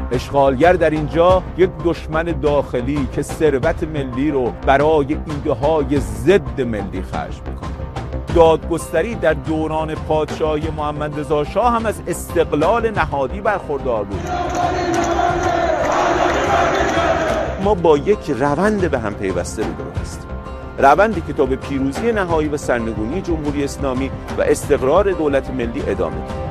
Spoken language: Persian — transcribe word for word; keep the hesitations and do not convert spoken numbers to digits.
اشغالگر در اینجا یک دشمن داخلی که ثروت ملی رو برای ایده های ضد ملی خرج میکنه. دادگستری در دوران پادشاهی محمد رضا شاه هم از استقلال نهادی برخوردار بود. ما با یک روند به هم پیوسته روبرو هستیم، روندی که تا به پیروزی نهایی و سرنگونی جمهوری اسلامی و استقرار دولت ملی ادامه دارد.